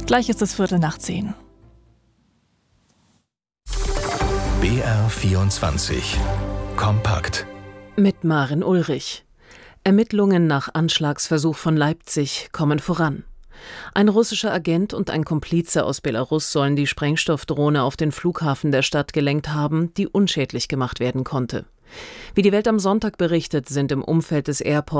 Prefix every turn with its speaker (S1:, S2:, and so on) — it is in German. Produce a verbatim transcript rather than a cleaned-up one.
S1: Gleich ist es Viertel nach zehn.
S2: B R vierundzwanzig Kompakt
S3: mit Maren Ulrich. Ermittlungen nach Anschlagsversuch von Leipzig kommen voran. Ein russischer Agent und ein Komplize aus Belarus sollen die Sprengstoffdrohne auf den Flughafen der Stadt gelenkt haben, die unschädlich gemacht werden konnte. Wie die Welt am Sonntag berichtet, sind im Umfeld des Airports